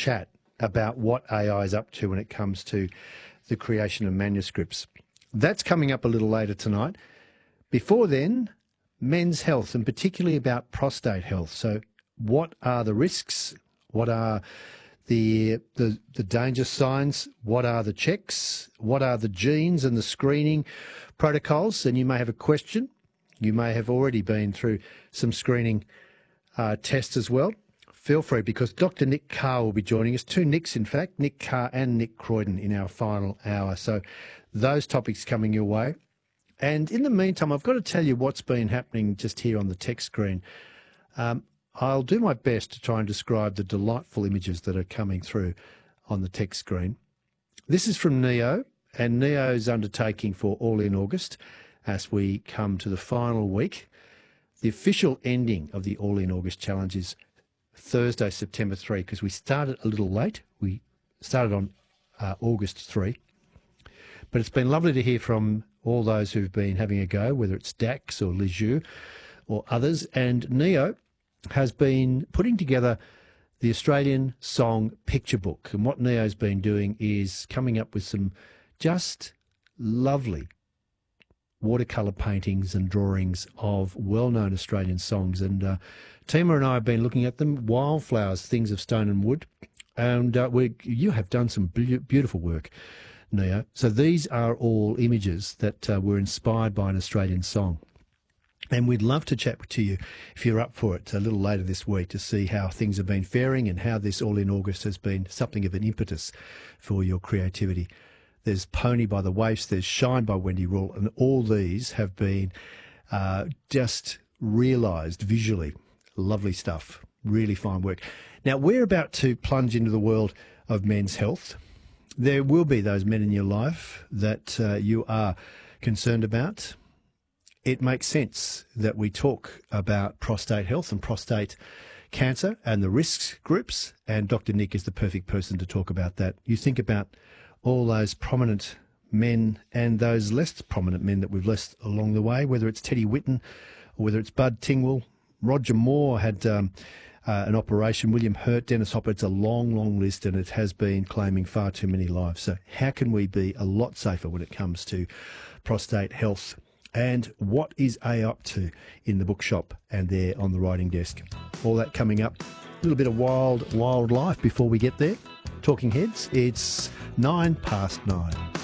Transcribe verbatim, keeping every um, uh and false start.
chat about what A I is up to when it comes to the creation of manuscripts. That's coming up a little later tonight. Before then, men's health, and particularly about prostate health. So what are the risks? What are the, the, the danger signs? What are the checks? What are the genes and the screening protocols? And you may have a question. You may have already been through some screening uh, tests as well. Feel free, because Doctor Nick Carr will be joining us. Two Nicks, in fact, Nick Carr and Nick Croydon in our final hour. So those topics coming your way. And in the meantime, I've got to tell you what's been happening just here on the text screen. Um, I'll do my best to try and describe the delightful images that are coming through on the text screen. This is from Neo, and Neo's undertaking for All in August as we come to the final week. The official ending of the All in August Challenge is Thursday, September third, because we started a little late. We started on uh, August third. But it's been lovely to hear from all those who've been having a go, whether it's Dax or Lejeune or others. And Neo has been putting together the Australian Song Picture Book. And what Neo's been doing is coming up with some just lovely watercolour paintings and drawings of well-known Australian songs. And uh, Tima and I have been looking at them, Wildflowers, Things of Stone and Wood. And uh, we, you have done some be- beautiful work, Neo. So these are all images that uh, were inspired by an Australian song. And we'd love to chat to you, if you're up for it, a little later this week to see how things have been faring and how this All in August has been something of an impetus for your creativity. There's Pony by the Waifs, there's Shine by Wendy Rule, and all these have been uh, just realised visually. Lovely stuff. Really fine work. Now, we're about to plunge into the world of men's health. There will be those men in your life that uh, you are concerned about. It makes sense that we talk about prostate health and prostate cancer and the risk groups, and Doctor Nick is the perfect person to talk about that. You think about all those prominent men and those less prominent men that we've lost along the way, whether it's Teddy Whitten or whether it's Bud Tingwell. Roger Moore had um, uh, an operation, William Hurt, Dennis Hopper. It's a long, long list, and it has been claiming far too many lives. So how can we be a lot safer when it comes to prostate health? And what is A up to in the bookshop and there on the writing desk? All that coming up. A little bit of wild, wild life before we get there. Talking Heads, it's nine past nine.